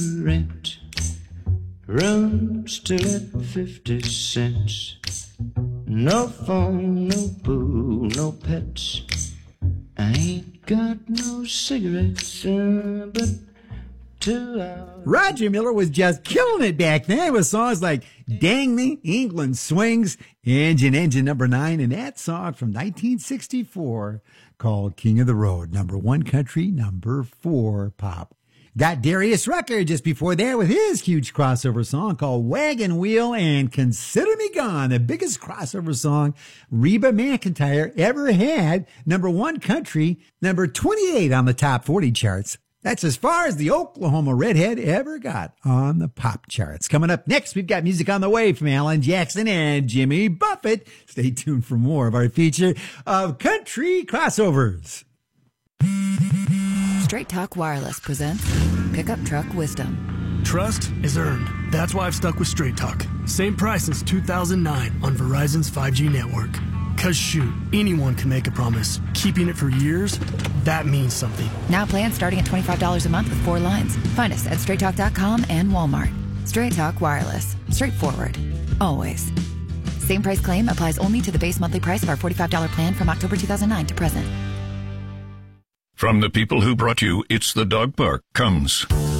rent room still at 50 cents. No phone, no pool, no pets. I ain't got no cigarettes, but 2 hours. Roger Miller was just killing it back then with songs like Dang Me, England Swings, Engine number 9, and that song from 1964 called King of the Road, number 1 country, number 4 pop. Got Darius Rucker just before that with his huge crossover song called Wagon Wheel and Consider Me Gone, the biggest crossover song Reba McEntire ever had, number 1 country, number 28 on the top 40 charts. That's as far as the Oklahoma Redhead ever got on the pop charts. Coming up next, we've got music on the way from Alan Jackson and Jimmy Buffett. Stay tuned for more of our feature of country crossovers. Straight Talk Wireless presents Pickup Truck Wisdom. Trust is earned. That's why I've stuck with Straight Talk. Same price since 2009 on Verizon's 5G network. Cause shoot, anyone can make a promise. Keeping it for years, that means something. Now plans starting at $25 a month with 4 lines. Find us at straighttalk.com and Walmart. Straight Talk Wireless. Straightforward. Always. Same price claim applies only to the base monthly price of our $45 plan from October 2009 to present. From the people who brought you It's the Dog Park comes